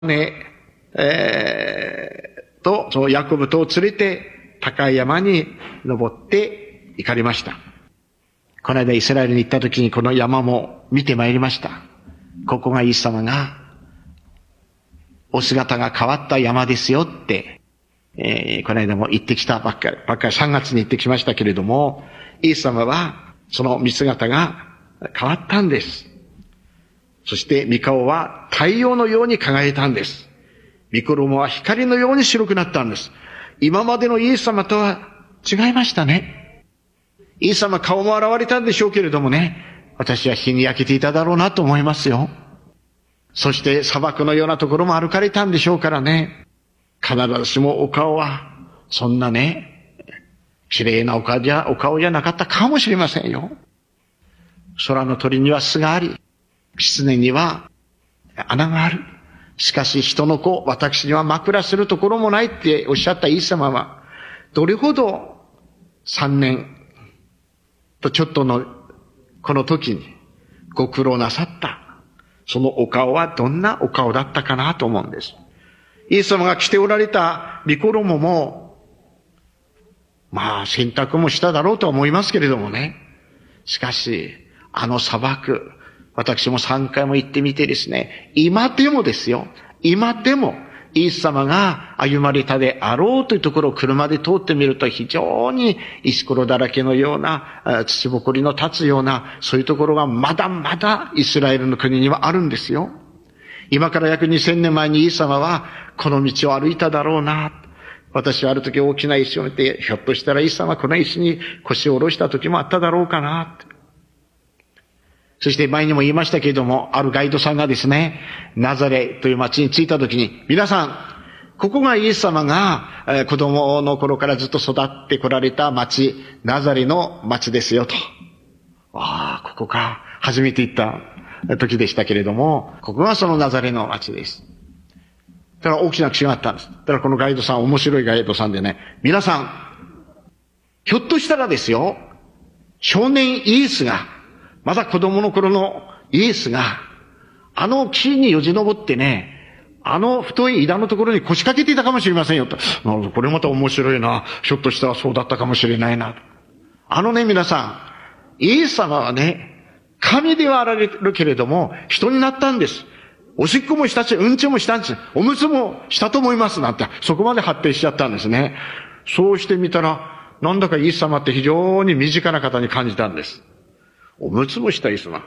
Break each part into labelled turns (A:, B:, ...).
A: ね、そのヤコブとを連れて高い山に登って行かれました。この間イスラエルに行った時にこの山も見てまいりました。ここがイエス様がお姿が変わった山ですよって、この間も行ってきたばっかり3月に行ってきましたけれども、イエス様はその見姿が変わったんです。そして御顔は太陽のように輝いたんです。御衣は光のように白くなったんです。今までのイエス様とは違いましたね。イエス様顔も現れたんでしょうけれどもね、私は日に焼けていただろうなと思いますよ。そして砂漠のようなところも歩かれたんでしょうからね、必ずしもお顔はそんなね、綺麗なお顔じゃなかったかもしれませんよ。空の鳥には巣があり、狐には穴がある。しかし人の子、私には枕するところもないっておっしゃったイエス様は、どれほど3年とちょっとのこの時にご苦労なさった。そのお顔はどんなお顔だったかなと思うんです。イエス様が着ておられた御衣も、まあ洗濯もしただろうとは思いますけれどもね。しかし、あの砂漠、私も3回も行ってみてですね、今でもですよ、今でもイエス様が歩まれたであろうというところを車で通ってみると非常に石ころだらけのような、土ぼこりの立つような、そういうところがまだまだイスラエルの国にはあるんですよ。今から約2000年前にイエス様はこの道を歩いただろうな。私はある時大きな石を見て、ひょっとしたらイエス様はこの石に腰を下ろした時もあっただろうかな。そして前にも言いましたけれども、あるガイドさんがですね、ナザレという町に着いた時に、皆さん、ここがイエス様が子供の頃からずっと育ってこられた町、ナザレの町ですよと。ああ、ここか。初めて行った時でしたけれども、ここがそのナザレの町です。だから大きな口があったんです。だからこのガイドさん、面白いガイドさんでね、皆さん、ひょっとしたらですよ、少年イエスが、まだ子供の頃のイエスが、あの木によじ登ってね、あの太い枝のところに腰掛けていたかもしれませんよと。なるほど、これまた面白いな。ひょっとしたらそうだったかもしれないな。皆さん、イエス様はね、神ではあられるけれども、人になったんです。おしっこもしたし、うんちもしたんです。おむつもしたと思いますなんて、そこまで発展しちゃったんですね。そうしてみたら、なんだかイエス様って非常に身近な方に感じたんです。おむつもしたイエス様。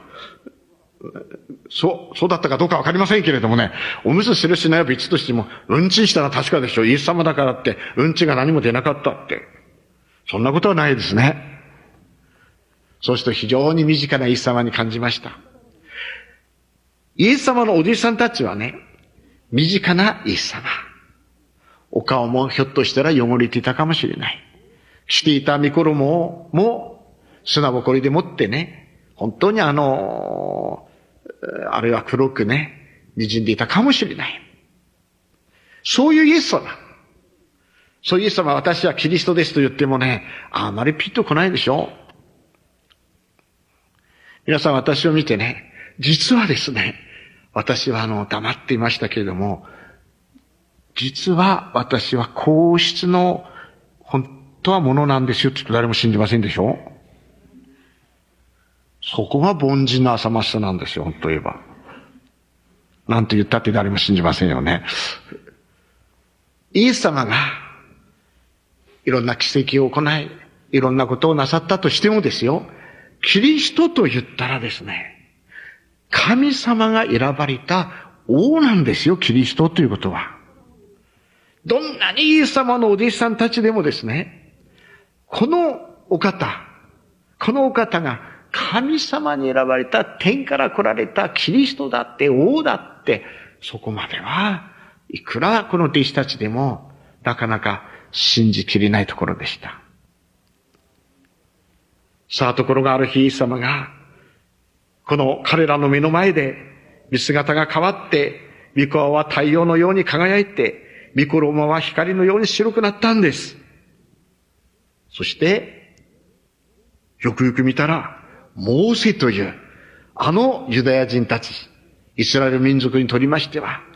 A: そうだったかどうかわかりませんけれどもね、おむつするしないは別としても、うんちしたら確かでしょ。イエス様だからって、うんちが何も出なかったって。そんなことはないですね。そうすると非常に身近なイエス様に感じました。イエス様のお弟子さんたちはね、身近なイエス様。お顔もひょっとしたら汚れていたかもしれない。していた御衣も砂ぼこりでもってね、本当にあれは黒くね、滲んでいたかもしれない。そういうイエス様。そういうイエス様は私はキリストですと言ってもね、あまりピッと来ないでしょ。皆さん私を見てね、実はですね、私は黙っていましたけれども、実は私は皇室の本当はものなんですよって言うと誰も信じませんでしょ。そこが凡人の浅ましさなんですよ、本当言えば。なんて言ったって誰も信じませんよね。イエス様がいろんな奇跡を行い、いろんなことをなさったとしてもですよ、キリストと言ったらですね、神様が選ばれた王なんですよ、キリストということは。どんなにイエス様のお弟子さんたちでもですね、このお方が神様に選ばれた天から来られたキリストだって王だって、そこまではいくらこの弟子たちでもなかなか信じきれないところでした。さあ、ところがある日イエス様がこの彼らの目の前で見姿が変わって、御顔は太陽のように輝いて、御衣は光のように白くなったんです。そしてよくよく見たら、モーセというあのユダヤ人たち、イスラエル民族にとりましては